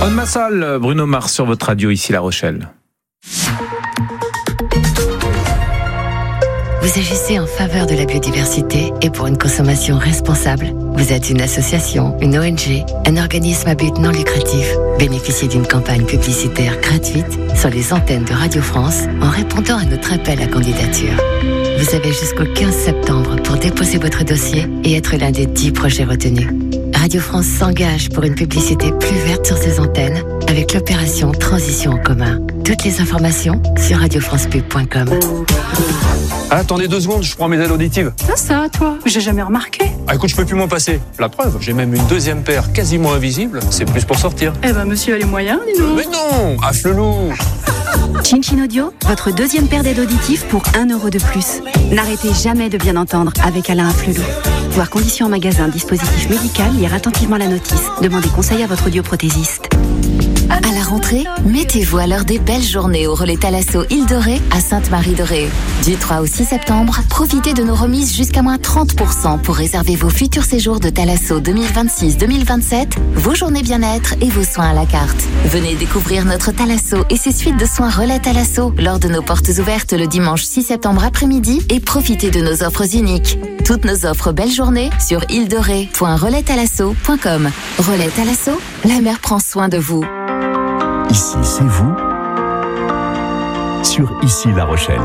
On Massal, Bruno Mars sur votre radio, ici La Rochelle. Vous agissez en faveur de la biodiversité et pour une consommation responsable. Vous êtes une association, une ONG, un organisme à but non lucratif. Bénéficiez d'une campagne publicitaire gratuite sur les antennes de Radio France en répondant à notre appel à candidature. Vous avez jusqu'au 15 septembre pour déposer votre dossier et être l'un des 10 projets retenus. Radio France s'engage pour une publicité plus verte sur ses antennes avec l'opération Transition en commun. Toutes les informations sur radiofrancepub.com. Ah, attendez 2 secondes, je prends mes aides auditives. Ça, toi, j'ai jamais remarqué. Ah, écoute, je peux plus m'en passer. La preuve, j'ai même une 2e paire quasiment invisible. C'est plus pour sortir. Eh ben, monsieur a les moyens, dis donc. Mais non, affle-loup. Chin Chin Audio, votre 2e paire d'aides auditives pour 1 € de plus. N'arrêtez jamais de bien entendre avec Alain Afflelou. Voir conditions en magasin, dispositif médical, lire attentivement la notice. Demandez conseil à votre audioprothésiste. À la rentrée, mettez-vous à l'heure des belles journées au relais Thalasso Île de Ré à Sainte-Marie-de-Ré. Du 3 au 6 septembre, profitez de nos remises jusqu'à moins 30% pour réserver vos futurs séjours de Thalasso 2026-2027, vos journées bien-être et vos soins à la carte. Venez découvrir notre Thalasso et ses suites de soins relais Thalasso lors de nos portes ouvertes le dimanche 6 septembre après-midi et profitez de nos offres uniques. Toutes nos offres belles journées sur île-de-ré.relaisthalasso.com. Relais Thalasso, la mer prend soin de vous. Ici, c'est vous, sur Ici La Rochelle.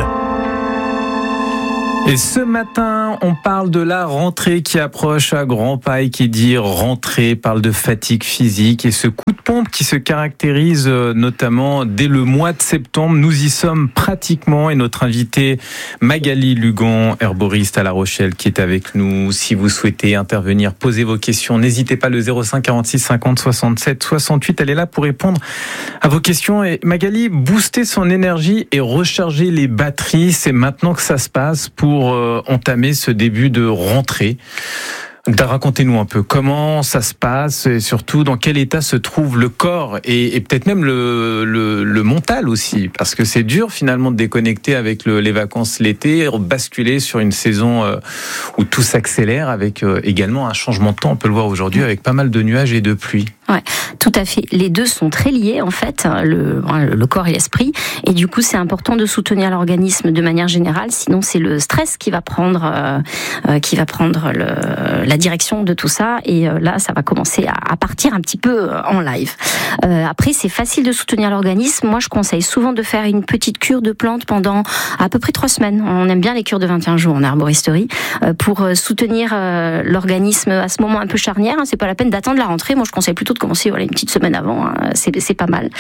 Et ce matin, on parle de la rentrée qui approche à grands pas et qui dit rentrée, parle de fatigue physique et ce coup de pompe qui se caractérise notamment dès le mois de septembre. Nous y sommes pratiquement et notre invitée Magali Lugon, herboriste à La Rochelle, qui est avec nous. Si vous souhaitez intervenir, poser vos questions, n'hésitez pas, le 05 46 50 67 68. Elle est là pour répondre à vos questions. Et Magali, booster son énergie et recharger les batteries, c'est maintenant que ça se passe pour entamer ce début de rentrée. Racontez-nous un peu comment ça se passe et surtout dans quel état se trouve le corps et peut-être même le mental aussi, parce que c'est dur finalement de déconnecter avec les vacances l'été, basculer sur une saison où tout s'accélère avec également un changement de temps. On peut le voir aujourd'hui avec pas mal de nuages et de pluie. Ouais, tout à fait. Les deux sont très liés en fait, le corps et l'esprit. Et du coup, c'est important de soutenir l'organisme de manière générale. Sinon, c'est le stress qui va prendre la direction de tout ça. Et là, ça va commencer à partir un petit peu en live. Après, c'est facile de soutenir l'organisme. Moi, je conseille souvent de faire une petite cure de plantes pendant à peu près 3 semaines. On aime bien les cures de 21 jours en herboristerie pour soutenir l'organisme à ce moment un peu charnière. C'est pas la peine d'attendre la rentrée. Moi, je conseille plutôt de commencer une petite semaine avant, c'est pas mal.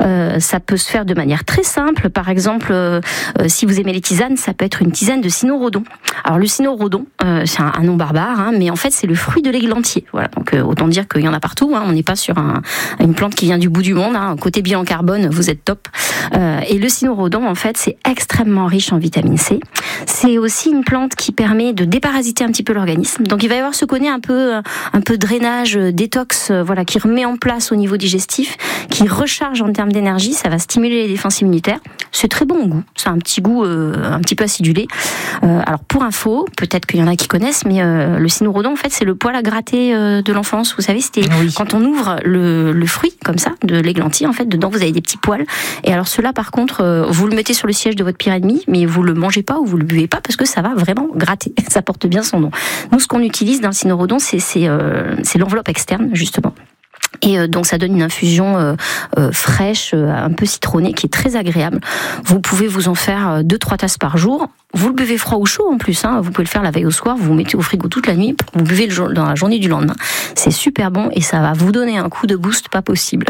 Ça peut se faire de manière très simple. Par exemple, si vous aimez les tisanes, ça peut être une tisane de cynorrhodon. Alors le cynorrhodon, c'est un nom barbare, mais en fait c'est le fruit de l'églantier. Voilà, donc autant dire qu'il y en a partout. On n'est pas sur une plante qui vient du bout du monde. Côté bilan carbone, vous êtes top. Et le cynorrhodon, en fait, c'est extrêmement riche en vitamine C. C'est aussi une plante qui permet de déparasiter un petit peu l'organisme. Donc il va y avoir ce côté un peu drainage, détox, qui remet en place au niveau digestif, qui recharge en termes d'énergie. Ça va stimuler les défenses immunitaires. C'est très bon au goût. C'est un petit goût un petit peu acidulé. Alors pour info, peut-être qu'il y en a qui connaissent, mais le cynorrhodon, en fait, c'est le poil à gratter de l'enfance. Vous savez, c'était quand on ouvre le fruit comme ça de l'églantier, en fait, dedans vous avez des petits poils. Et alors ceux-là, par contre, vous le mettez sur le siège de votre pire ennemi, mais vous le mangez pas ou vous le buvez pas parce que ça va vraiment gratter. Ça porte bien son nom. Nous, ce qu'on utilise dans le cynorrhodon, c'est l'enveloppe externe, justement. Et donc ça donne une infusion fraîche, un peu citronnée, qui est très agréable. Vous pouvez vous en faire 2-3 tasses par jour. Vous le buvez froid ou chaud en plus, vous pouvez le faire la veille au soir, vous vous mettez au frigo toute la nuit, vous buvez dans la journée du lendemain. C'est super bon et ça va vous donner un coup de boost pas possible.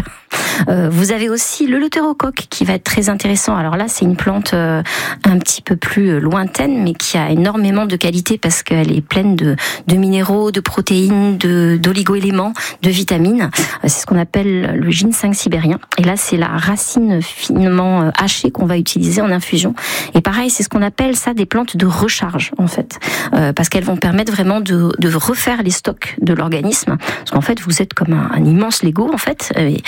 Vous avez aussi le Leutérocoque qui va être très intéressant. Alors là, c'est une plante un petit peu plus lointaine, mais qui a énormément de qualité parce qu'elle est pleine de minéraux, de protéines, d'oligo-éléments, de vitamines. C'est ce qu'on appelle le ginseng sibérien. Et là, c'est la racine finement hachée qu'on va utiliser en infusion. Et pareil, c'est ce qu'on appelle ça des plantes de recharge, en fait. Parce qu'elles vont permettre vraiment de refaire les stocks de l'organisme. Parce qu'en fait, vous êtes comme un immense Lego, en fait. Et,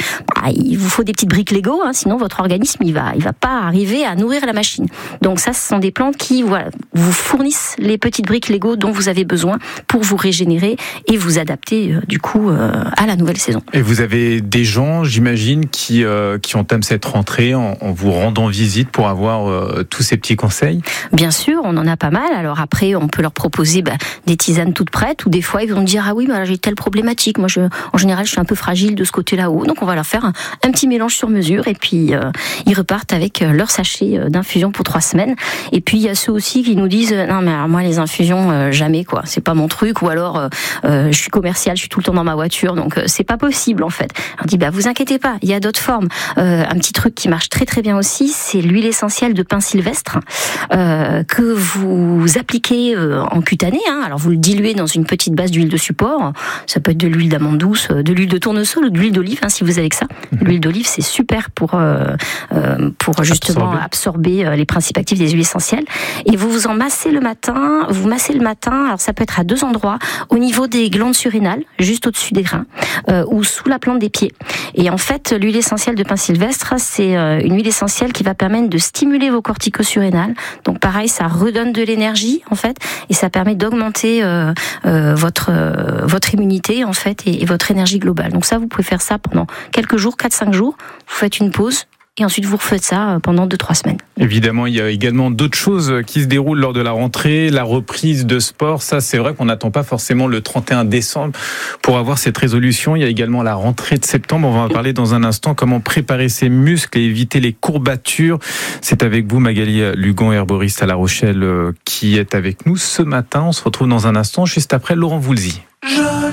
il vous faut des petites briques Lego, sinon votre organisme il va pas arriver à nourrir la machine. Donc ça, ce sont des plantes qui vous fournissent les petites briques Lego dont vous avez besoin pour vous régénérer et vous adapter du coup à la nouvelle saison. Et vous avez des gens, j'imagine, qui entament cette rentrée en vous rendant visite pour avoir tous ces petits conseils? Bien sûr, on en a pas mal. Alors après, on peut leur proposer des tisanes toutes prêtes, ou des fois ils vont dire ah oui, j'ai telle problématique. Moi, en général, je suis un peu fragile de ce côté-là-haut, donc on va leur faire un petit mélange sur mesure et puis ils repartent avec leur sachet d'infusion pour 3 semaines. Et puis il y a ceux aussi qui nous disent non mais alors moi les infusions jamais quoi, c'est pas mon truc, ou alors je suis commercial, je suis tout le temps dans ma voiture, donc c'est pas possible en fait. On dit vous inquiétez pas, il y a d'autres formes. Un petit truc qui marche très très bien aussi, c'est l'huile essentielle de pin sylvestre que vous appliquez en cutanée. Alors vous le diluez dans une petite base d'huile de support. Ça peut être de l'huile d'amande douce, de l'huile de tournesol ou de l'huile d'olive si vous avez que ça. L'huile d'olive c'est super pour justement absorber les principes actifs des huiles essentielles. Et vous en massez le matin. Vous massez le matin. Alors ça peut être à 2 endroits, au niveau des glandes surrénales, juste au-dessus des grains, ou sous la plante des pieds. Et en fait, l'huile essentielle de pin sylvestre, c'est une huile essentielle qui va permettre de stimuler vos cortico-surrénales. Donc pareil, ça redonne de l'énergie en fait, et ça permet d'augmenter votre immunité en fait et votre énergie globale. Donc ça, vous pouvez faire ça pendant quelques jours, 4-5 jours. Vous faites une pause. Et ensuite, vous refaites ça pendant 2-3 semaines. Évidemment, il y a également d'autres choses qui se déroulent lors de la rentrée, la reprise de sport. Ça, c'est vrai qu'on n'attend pas forcément le 31 décembre pour avoir cette résolution. Il y a également la rentrée de septembre. On va en parler dans un instant. Comment préparer ses muscles et éviter les courbatures. C'est avec vous, Magali Lugon, herboriste à La Rochelle, qui est avec nous ce matin. On se retrouve dans un instant, juste après Laurent Voulzy.